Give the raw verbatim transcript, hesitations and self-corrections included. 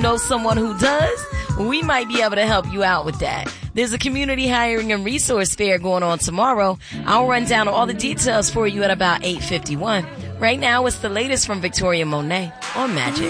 know someone who does, we might be able to help you out with that. There's a community hiring and resource fair going on tomorrow. I'll run down all the details for you at about eight fifty-one. Right now, it's the latest from Victoria Monet on Magic.